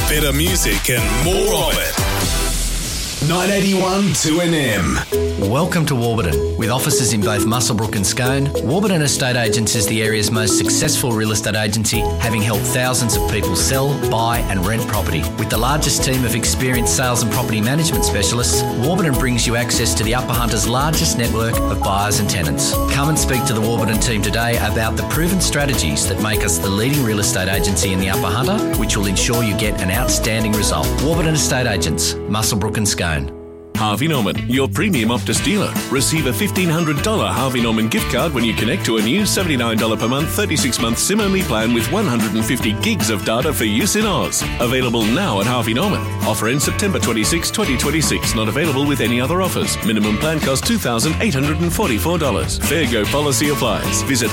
better music and more of it. 981 2NM. Welcome to Warburton. With offices in both Muswellbrook and Scone, Warburton Estate Agents is the area's most successful real estate agency, having helped thousands of people sell, buy and rent property. With the largest team of experienced sales and property management specialists, Warburton brings you access to the Upper Hunter's largest network of buyers and tenants. Come and speak to the Warburton team today about the proven strategies that make us the leading real estate agency in the Upper Hunter, which will ensure you get an outstanding result. Warburton Estate Agents, Muswellbrook and Scone. Harvey Norman, your premium Optus dealer. Receive a $1,500 Harvey Norman gift card when you connect to a new $79 per month, 36-month SIM-only plan with 150 gigs of data for use in Oz. Available now at Harvey Norman. Offer ends September 26, 2026. Not available with any other offers. Minimum plan cost $2,844. Fair go policy applies. Visit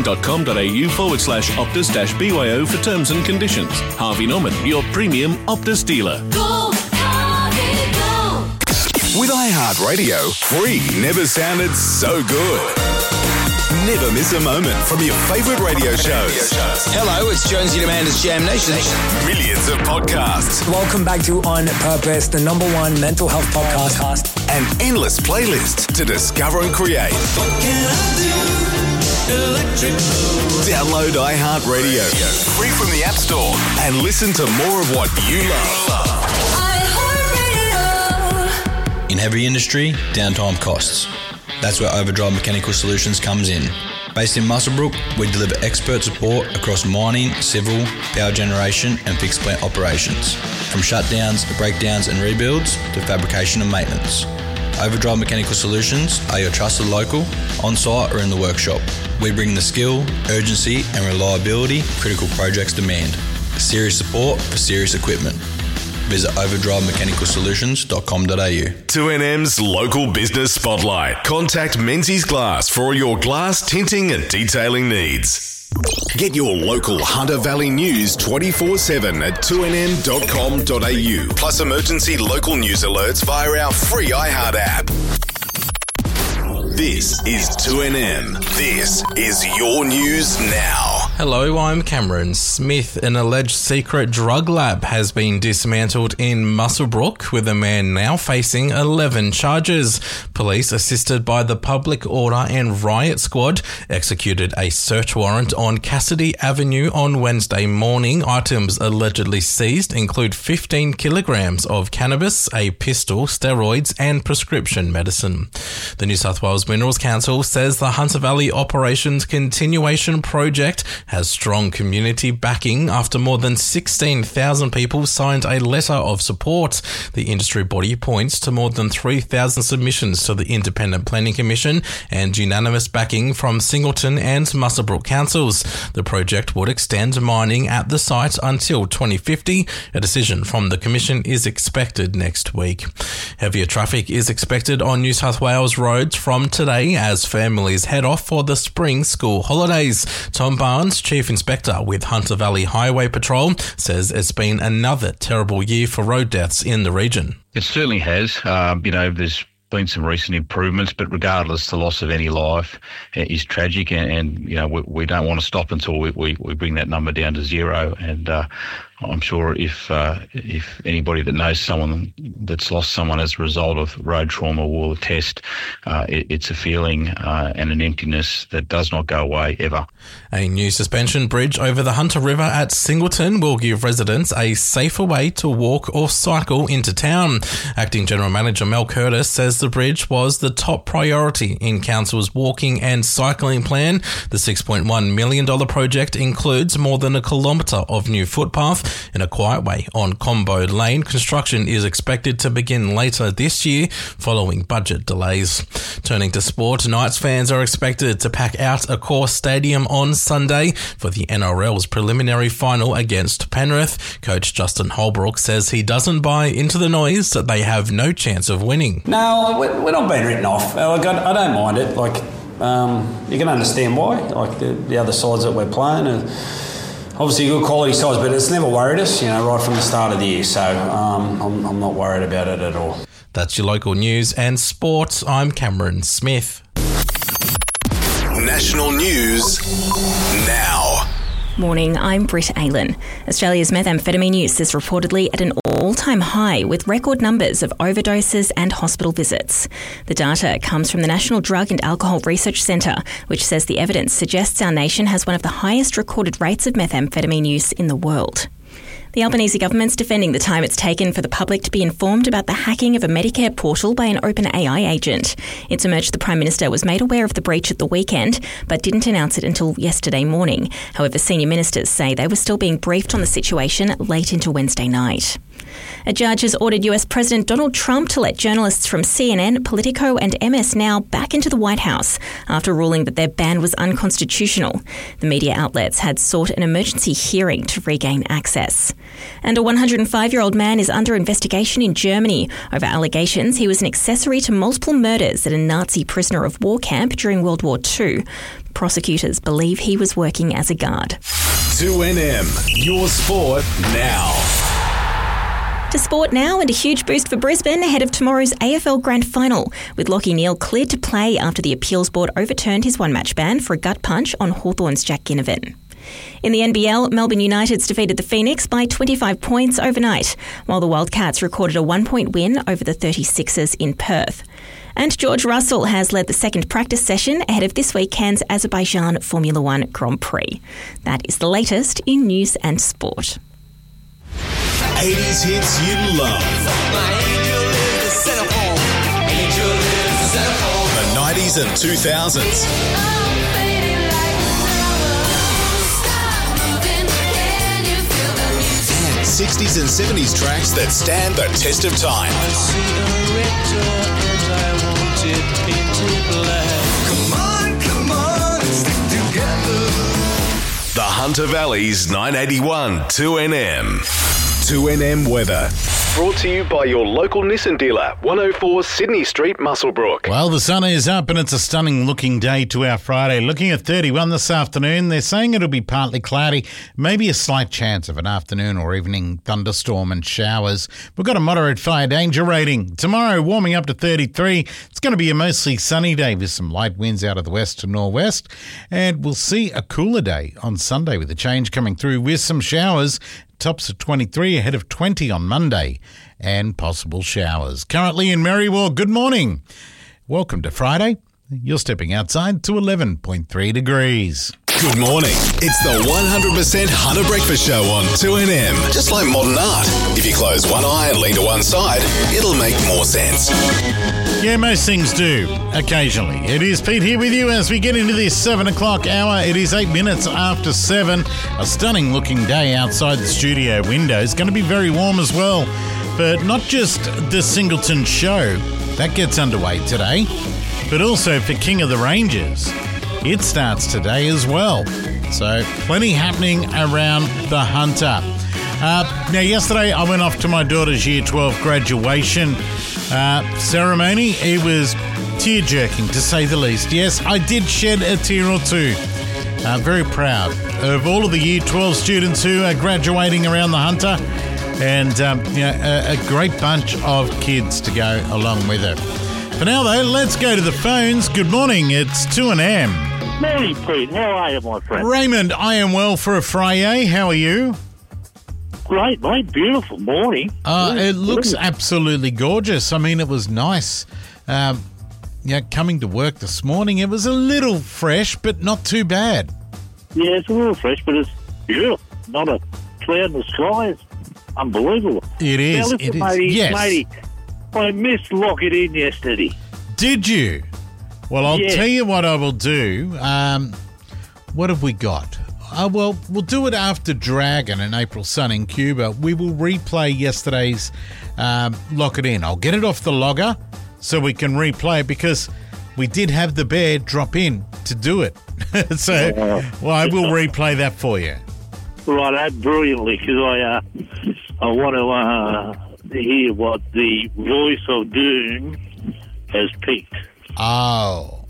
hn.com.au/Optus-BYO for terms and conditions. Harvey Norman, your premium Optus dealer. Go, Harvey, go. With iHeartRadio, free never sounded so good. Never miss a moment from your favourite radio shows. Hello, it's Jonesy and Amanda's Jam Nation. Millions of podcasts Welcome back to On Purpose, the #1 mental health podcast. and endless playlists to discover and create. Download iHeartRadio free from the App Store and listen to more of what you love. In heavy industry, downtime costs. That's where Overdrive Mechanical Solutions comes in. Based in Muswellbrook, we deliver expert support across mining, civil, power generation and fixed plant operations. From shutdowns, breakdowns and rebuilds to fabrication and maintenance. Overdrive Mechanical Solutions are your trusted local, on-site or in the workshop. We bring the skill, urgency and reliability critical projects demand. Serious support for serious equipment. Visit overdrivemechanicalsolutions.com.au. 2NM's local business spotlight. Contact Menzies Glass for all your glass tinting and detailing needs. Get your local Hunter Valley news 24/7 at 2nm.com.au. Plus emergency local news alerts via our free iHeart app. This is 2NM. This is your news now. Hello, I'm Cameron Smith. An alleged secret drug lab has been dismantled in Muswellbrook, with a man now facing 11 charges. Police, assisted by the Public Order and Riot Squad, executed a search warrant on Cassidy Avenue on Wednesday morning. Items allegedly seized include 15 kilograms of cannabis, a pistol, steroids and prescription medicine. The New South Wales Minerals Council says the Hunter Valley Operations Continuation Project has strong community backing after more than 16,000 people signed a letter of support. The industry body points to more than 3,000 submissions to the Independent Planning Commission and unanimous backing from Singleton and Muswellbrook councils. The project would extend mining at the site until 2050. A decision from the Commission is expected next week. Heavier traffic is expected on New South Wales roads from today as families head off for the spring school holidays. Tom Barnes, Chief Inspector with Hunter Valley Highway Patrol, says it's been another terrible year for road deaths in the region. It certainly has. There's been some recent improvements, but regardless, the loss of any life is tragic, and we don't want to stop until we bring that number down to zero. And I'm sure if anybody that knows someone that's lost someone as a result of road trauma will attest, it's a feeling and an emptiness that does not go away ever. A new suspension bridge over the Hunter River at Singleton will give residents a safer way to walk or cycle into town. Acting General Manager Mel Curtis says the bridge was the top priority in Council's walking and cycling plan. The $6.1 million project includes more than a kilometre of new footpath in a quiet way on Combo Lane. Construction is expected to begin later this year following budget delays. Turning to sport, Knights fans are expected to pack out Accor Stadium on Sunday for the NRL's preliminary final against Penrith. Coach Justin Holbrook says he doesn't buy into the noise that they have no chance of winning. No, we're not being written off. I don't mind it. You can understand why. The other sides that we're playing are obviously good quality sides, but it's never worried us, right from the start of the year. So I'm not worried about it at all. That's your local news and sports. I'm Cameron Smith. National news now. Morning, I'm Britt Aylan. Australia's methamphetamine use is reportedly at an all-time high with record numbers of overdoses and hospital visits. The data comes from the National Drug and Alcohol Research Centre, which says the evidence suggests our nation has one of the highest recorded rates of methamphetamine use in the world. The Albanese government's defending the time it's taken for the public to be informed about the hacking of a Medicare portal by an OpenAI agent. It's emerged the Prime Minister was made aware of the breach at the weekend, but didn't announce it until yesterday morning. However, senior ministers say they were still being briefed on the situation late into Wednesday night. A judge has ordered US President Donald Trump to let journalists from CNN, Politico and MS Now back into the White House after ruling that their ban was unconstitutional. The media outlets had sought an emergency hearing to regain access. And a 105-year-old man is under investigation in Germany over allegations he was an accessory to multiple murders at a Nazi prisoner of war camp during World War II. Prosecutors believe he was working as a guard. 2NM, your sport now. To sport now, and a huge boost for Brisbane ahead of tomorrow's AFL Grand Final, with Lachie Neale cleared to play after the appeals board overturned his one-match ban for a gut punch on Hawthorn's Jack Ginnivan. In the NBL, Melbourne United's defeated the Phoenix by 25 points overnight, while the Wildcats recorded a 1-point win over the 36ers in Perth. And George Russell has led the second practice session ahead of this weekend's Azerbaijan Formula One Grand Prix. That is the latest in news and sport. 80s hits you love. The 90s and 2000s. And 60s and 70s tracks that stand the test of time. Come on, stick together. The Hunter Valley's 981 2NM. 2NM weather. Brought to you by your local Nissan dealer, 104 Sydney Street, Muswellbrook. Well, the sun is up and it's a stunning looking day to our Friday. Looking at 31 this afternoon, they're saying it'll be partly cloudy, maybe a slight chance of an afternoon or evening thunderstorm and showers. We've got a moderate fire danger rating. Tomorrow, warming up to 33. It's going to be a mostly sunny day with some light winds out of the west to northwest. And we'll see a cooler day on Sunday with a change coming through with some showers. Tops at 23 ahead of 20 on Monday and possible showers. Currently in Merriwell, good morning. Welcome to Friday. You're stepping outside to 11.3 degrees. Good morning. It's the 100% Hunter Breakfast Show on 2NM. Just like modern art. If you close one eye and lean to one side, it'll make more sense. Yeah, most things do, occasionally. It is Pete here with you as we get into this 7 o'clock hour. It is 8 minutes after 7. A stunning looking day outside the studio window. It's going to be very warm as well. But not just the Singleton show. That gets underway today. But also for King of the Ranges. It starts today as well. So plenty happening around the Hunter. Now, yesterday I went off to my daughter's Year 12 graduation ceremony. It was tear-jerking, to say the least. Yes, I did shed a tear or two. Very proud of all of the Year 12 students who are graduating around the Hunter. And, a great bunch of kids to go along with it. For now, though, let's go to the phones. Good morning, it's 2NM. Morning, Pete. How are you, my friend? Raymond, I am well for a Friday. How are you? Great, mate. Beautiful morning. It looks absolutely gorgeous. I mean, it was nice. Coming to work this morning, it was a little fresh, but not too bad. Yeah, it's a little fresh, but it's beautiful. Not a cloud in the sky. It's unbelievable. It is. Now, listen, it is. matey, Yes. matey, I missed Lock It In yesterday. Did you? Well, I'll tell you what I will do. What have we got? Well, we'll do it after Dragon and April Sun in Cuba. We will replay yesterday's Lock It In. I'll get it off the logger so we can replay it because we did have the bear drop in to do it. So I will replay that for you. Right, brilliantly, because I want to hear what the voice of doom has picked. Oh,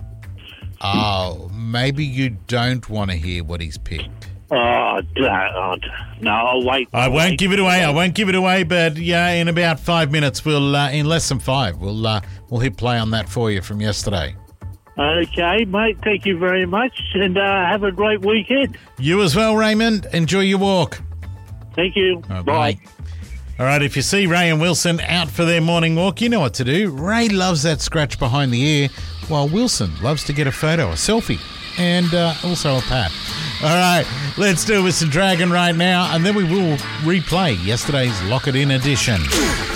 maybe you don't want to hear what he's picked. Oh, no, I'll wait. I won't give it away, but yeah, in about 5 minutes, in less than 5, we'll hit play on that for you from yesterday. Okay, mate. Thank you very much, and have a great weekend. You as well, Raymond. Enjoy your walk. Thank you. Bye. All right, if you see Ray and Wilson out for their morning walk, you know what to do. Ray loves that scratch behind the ear, while Wilson loves to get a photo, a selfie, and also a pat. All right, let's do it with some Dragon right now, and then we will replay yesterday's Lock It In edition.